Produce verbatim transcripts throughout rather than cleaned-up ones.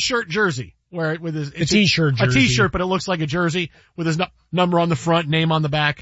t-shirt jersey where it with his a t-shirt a, jersey. a t-shirt, but it looks like a jersey with his no, number on the front, name on the back.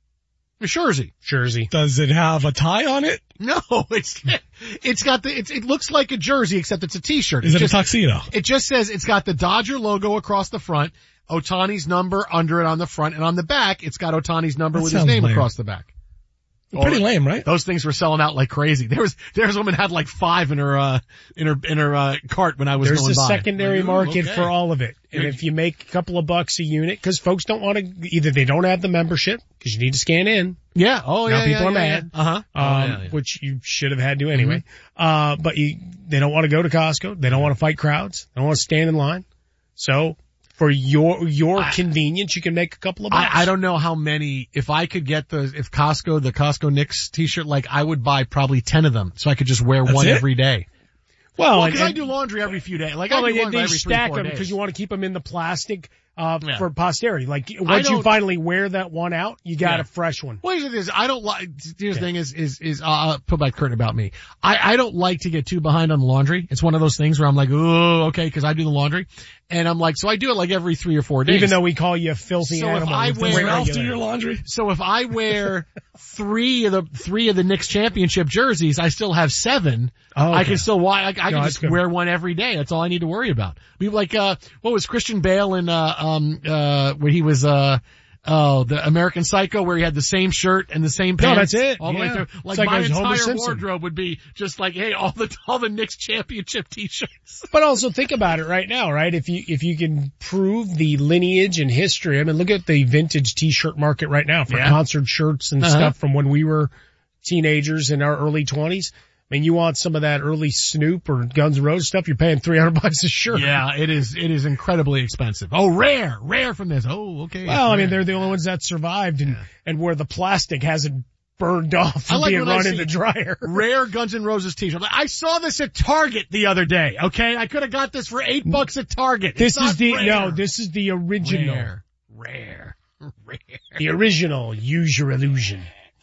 A jersey. Jersey. Does it have a tie on it? No, it's it's got the it's, it looks like a jersey except it's a t-shirt. Is it's it just, a tuxedo? It just says it's got the Dodger logo across the front, Ohtani's number under it on the front, and on the back it's got Ohtani's number That with his sounds name lame. across the back. Pretty Or, lame, right? Those things were selling out like crazy. There was there's a woman had like five in her uh in her in her uh cart when I was There's going a by. secondary Like, ooh, market okay. for all of it. And if you make a couple of bucks a unit, cause folks don't want to, either they don't have the membership, cause you need to scan in. Yeah. Oh Now yeah. people yeah, are yeah, mad. Yeah. Uh huh. Um, oh, yeah, yeah. which you should have had to anyway. Mm-hmm. Uh, but you, they don't want to go to Costco. They don't want to fight crowds. They don't want to stand in line. So for your, your I, convenience, you can make a couple of bucks. I, I don't know how many, if I could get the, if Costco, the Costco Knicks t-shirt, like I would buy probably ten of them so I could just wear That's one it? every day. Well, Well, and, cause I and, do laundry every few days. Like well, I do they, laundry they every three, stack four them days. because you want to keep them in the plastic, uh, Yeah. for posterity. Like once you don't- finally wear that one out, you got Yeah. a fresh one. Well, here's the thing is, I don't like, here's the Yeah. thing is, is, is, uh, pull back the curtain about me. I, I don't like to get too behind on the laundry. It's one of those things where I'm like, oh, okay, cause I do the laundry. And I'm like, so I do it like every three or four days. Even though we call you a filthy So if animal. I it's wear- Does regular. Ralph do your laundry? So if I wear three of the, three of the Knicks championship jerseys, I still have seven. Oh, okay. I can still, I, I can No, that's just good. wear one every day. That's all I need to worry about. We like, uh, what was Christian Bale in, uh, um, uh, where he was, uh, Oh, the American Psycho where he had the same shirt and the same No, pants. that's it. All the way Yeah. through. It's Like, like my I was Homer entire Simpson. wardrobe would be just like, hey, all the, all the Knicks championship t-shirts. But also think about it right now, right? If you, if you can prove the lineage and history, I mean, look at the vintage t-shirt market right now for Yeah. concert shirts and Uh-huh. stuff from when we were teenagers in our early twenties. I mean, you want some of that early Snoop or Guns N' Roses stuff, you're paying three hundred bucks a shirt. Yeah, it is, it is incredibly expensive. Oh, rare, rare from this. Oh, okay. Well, I mean, rare. they're the only ones that survived and, and where the plastic hasn't burned off I from like being when I run in see the dryer. Rare Guns N' Roses t-shirt. Like, I saw this at Target the other day, okay? I could have got this for eight bucks at Target. This It's is not the, rare. no, this is the original. Rare. Rare. Rare. The original. Use your illusion.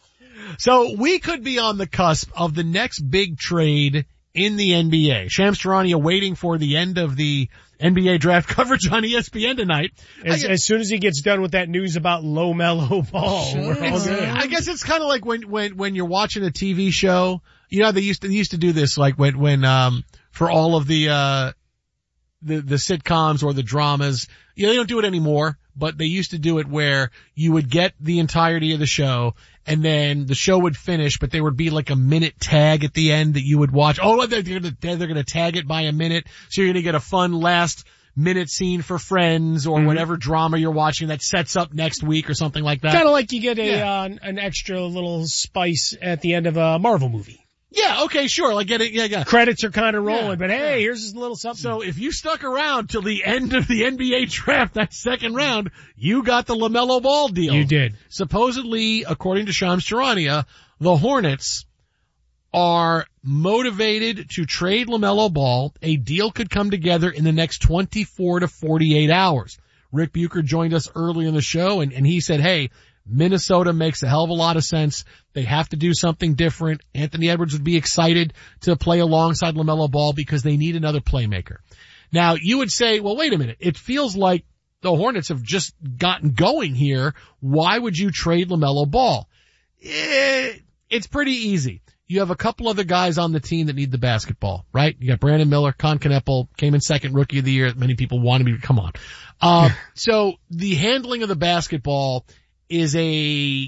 So we could be on the cusp of the next big trade in the N B A. Shams Charania waiting for the end of the N B A draft coverage on E S P N tonight. As, I, as soon as he gets done with that news about low mellow ball, Sure. we're all it's- good. I guess it's kind of like when, when, when you're watching a T V show, you know, they used to, they used to do this like when, when, um, for all of the, uh, the, the sitcoms or the dramas, you know, they don't do it anymore, but they used to do it where you would get the entirety of the show and then the show would finish, but there would be like a minute tag at the end that you would watch. Oh, they're going to, they're going to tag it by a minute. So you're going to get a fun last minute scene for Friends or Mhm. whatever drama you're watching that sets up next week or something like that. Kind of like you get a, Yeah. uh, an extra little spice at the end of a Marvel movie. Yeah, okay, sure. Like get it, yeah, yeah. Credits are kind of rolling, Yeah, but hey, yeah. here's a little something. So if you stuck around till the end of the N B A draft, that second round, you got the LaMelo Ball deal. you did. Supposedly, according to Shams Charania, the Hornets are motivated to trade LaMelo Ball. A deal could come together in the next twenty-four to forty-eight hours. Rick Bucher joined us earlier in the show and, and he said, hey, Minnesota makes a hell of a lot of sense. They have to do something different. Anthony Edwards would be excited to play alongside LaMelo Ball because they need another playmaker. Now, you would say, well, wait a minute. It feels like the Hornets have just gotten going here. Why would you trade LaMelo Ball? Eh, it's pretty easy. You have a couple other guys on the team that need the basketball, right? You got Brandon Miller, Con Kneppel, came in second rookie of the year. Many people wanted me to come on. Uh, so the handling of the basketball is a,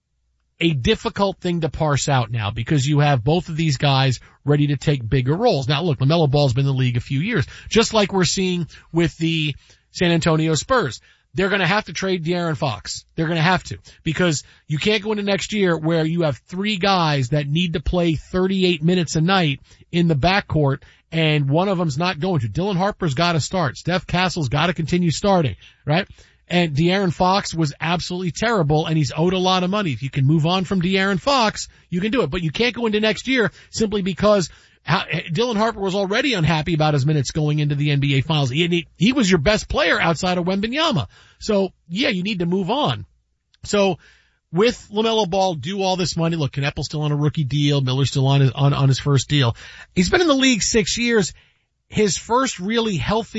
a difficult thing to parse out now because you have both of these guys ready to take bigger roles. Now look, LaMelo Ball's been in the league a few years, just like we're seeing with the San Antonio Spurs. They're going to have to trade De'Aaron Fox. They're going to have to because you can't go into next year where you have three guys that need to play thirty-eight minutes a night in the backcourt and one of them's not going to. Dylan Harper's got to start. Steph Castle's got to continue starting, right? And De'Aaron Fox was absolutely terrible and he's owed a lot of money. If you can move on from De'Aaron Fox, you can do it. But you can't go into next year simply because how, Dylan Harper was already unhappy about his minutes going into the N B A Finals. He, he, he was your best player outside of Wembanyama. So, yeah, you need to move on. So, with LaMelo Ball, do all this money. Look, Kneppel's still on a rookie deal. Miller's still on his, on, on his first deal. He's been in the league six years. His first really healthy